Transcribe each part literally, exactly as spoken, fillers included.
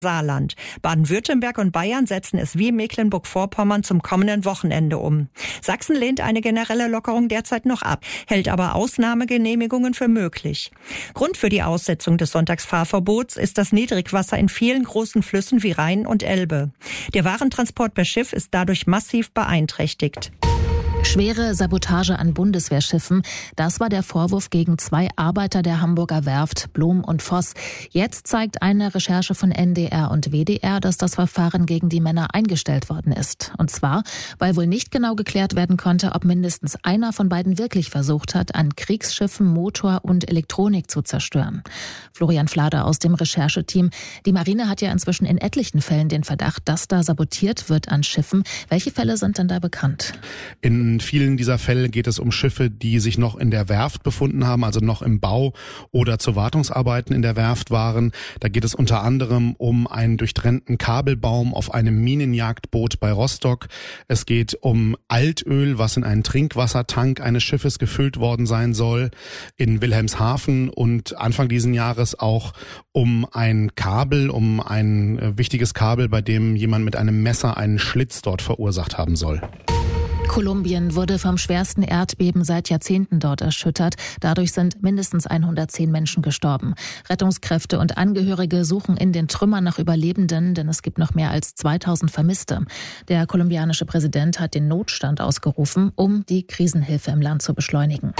Saarland. Baden-Württemberg und Bayern setzen es wie Mecklenburg-Vorpommern zum kommenden Wochenende um. Sachsen lehnt eine generelle Lockerung derzeit noch ab, hält aber Ausnahmegenehmigungen für möglich. Grund für die Aussetzung des Sonntagsfahrverbots ist das Niedrigwasser in vielen großen Flüssen wie Rhein und Elbe. Der Warentransport per Schiff ist dadurch massiv beeinträchtigt. Schwere Sabotage an Bundeswehrschiffen, das war der Vorwurf gegen zwei Arbeiter der Hamburger Werft, Blom und Voss. Jetzt zeigt eine Recherche von N D R und W D R, dass das Verfahren gegen die Männer eingestellt worden ist. Und zwar, weil wohl nicht genau geklärt werden konnte, ob mindestens einer von beiden wirklich versucht hat, an Kriegsschiffen Motor und Elektronik zu zerstören. Florian Flader aus dem Rechercheteam. Die Marine hat ja inzwischen in etlichen Fällen den Verdacht, dass da sabotiert wird an Schiffen. Welche Fälle sind denn da bekannt? In vielen dieser Fälle geht es um Schiffe, die sich noch in der Werft befunden haben, also noch im Bau oder zu Wartungsarbeiten in der Werft waren. Da geht es unter anderem um einen durchtrennten Kabelbaum auf einem Minenjagdboot bei Rostock. Es geht um Altöl, was in einen Trinkwassertank eines Schiffes gefüllt worden sein soll in Wilhelmshaven, und Anfang diesen Jahres auch um ein Kabel, um ein wichtiges Kabel, bei dem jemand mit einem Messer einen Schlitz dort verursacht haben soll. Kolumbien wurde vom schwersten Erdbeben seit Jahrzehnten dort erschüttert. Dadurch sind mindestens hundertzehn Menschen gestorben. Rettungskräfte und Angehörige suchen in den Trümmern nach Überlebenden, denn es gibt noch mehr als zweitausend Vermisste. Der kolumbianische Präsident hat den Notstand ausgerufen, um die Krisenhilfe im Land zu beschleunigen.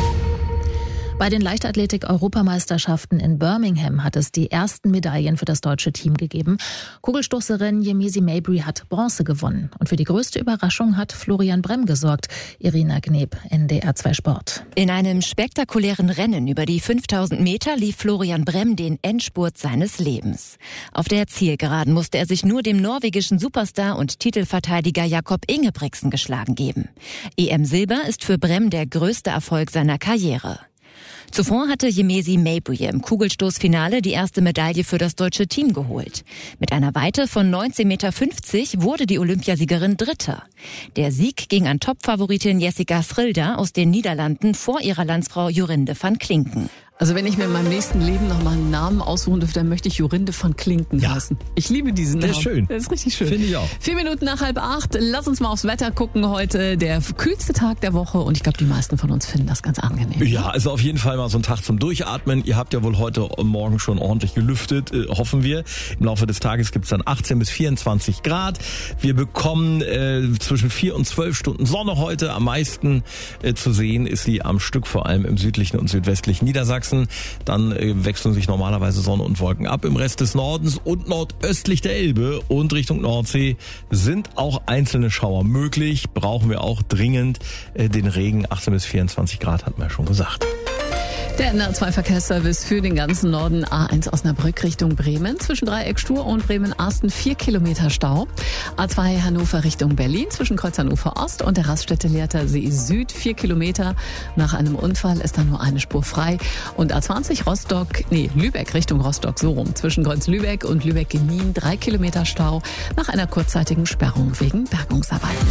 Bei den Leichtathletik-Europameisterschaften in Birmingham hat es die ersten Medaillen für das deutsche Team gegeben. Kugelstoßerin Yemisi Mabry hat Bronze gewonnen. Und für die größte Überraschung hat Florian Bremm gesorgt. Irina Gneb, N D R zwei Sport. In einem spektakulären Rennen über die fünftausend Meter lief Florian Bremm den Endspurt seines Lebens. Auf der Zielgeraden musste er sich nur dem norwegischen Superstar und Titelverteidiger Jakob Ingebrigtsen geschlagen geben. E M Silber ist für Bremm der größte Erfolg seiner Karriere. Zuvor hatte Yemisi Mabry im Kugelstoßfinale die erste Medaille für das deutsche Team geholt. Mit einer Weite von neunzehn Komma fünfzig Meter wurde die Olympiasiegerin Dritte. Der Sieg ging an Topfavoritin Jessica Schrilder aus den Niederlanden vor ihrer Landsfrau Jorinde van Klinken. Also wenn ich mir in meinem nächsten Leben noch mal einen Namen aussuchen dürfte, dann möchte ich Jorinde van Klinken ja. heißen. Ich liebe diesen Namen. Der ist schön. Der ist richtig schön. Finde ich auch. Vier Minuten nach halb acht. Lass uns mal aufs Wetter gucken. Heute der kühlste Tag der Woche. Und ich glaube, die meisten von uns finden das ganz angenehm. Ja, also auf jeden Fall mal so ein Tag zum Durchatmen. Ihr habt ja wohl heute Morgen schon ordentlich gelüftet, äh, hoffen wir. Im Laufe des Tages gibt es dann achtzehn bis vierundzwanzig Grad. Wir bekommen äh, zwischen vier und zwölf Stunden Sonne heute. Am meisten äh, zu sehen ist sie am Stück, vor allem im südlichen und südwestlichen Niedersachsen. Dann wechseln sich normalerweise Sonne und Wolken ab. Im Rest des Nordens und nordöstlich der Elbe und Richtung Nordsee sind auch einzelne Schauer möglich. Brauchen wir auch dringend den Regen. achtzehn bis vierundzwanzig Grad hatten wir schon gesagt. Der N R zwei Verkehrsservice für den ganzen Norden. A eins Osnabrück Richtung Bremen. Zwischen Dreieck Stur und Bremen-Arsten vier Kilometer Stau. A zwei Hannover Richtung Berlin. Zwischen Kreuz Hannover Ost und der Raststätte Lehrter-See Süd vier Kilometer. Nach einem Unfall ist da nur eine Spur frei. Und A zwanzig Rostock, nee, Lübeck Richtung Rostock, so rum. Zwischen Kreuz Lübeck und Lübeck-Genin drei Kilometer Stau. Nach einer kurzzeitigen Sperrung wegen Bergungsarbeiten.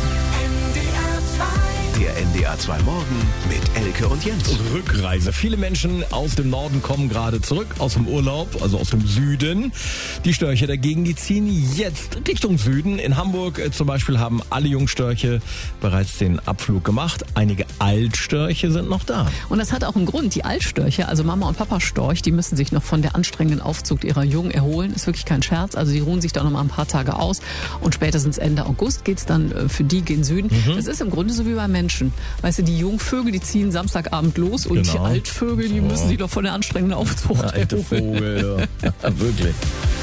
Der N D R zwei Morgen mit Elke und Jens. Rückreise. Viele Menschen aus dem Norden kommen gerade zurück aus dem Urlaub, also aus dem Süden. Die Störche dagegen, die ziehen jetzt Richtung Süden. In Hamburg äh, zum Beispiel haben alle Jungstörche bereits den Abflug gemacht. Einige Altstörche sind noch da. Und das hat auch einen Grund. Die Altstörche, also Mama und Papa Storch, die müssen sich noch von der anstrengenden Aufzucht ihrer Jungen erholen. Ist wirklich kein Scherz. Also die ruhen sich da noch mal ein paar Tage aus. Und spätestens Ende August geht's dann äh, für die gen Süden. Mhm. Das ist im Grunde so wie bei Menschen. Weißt du, die Jungvögel, die ziehen Samstagabend los und genau. Die Altvögel, die müssen sich doch von der anstrengenden Aufzucht ja, alte erholen. Vogel, ja. Wirklich.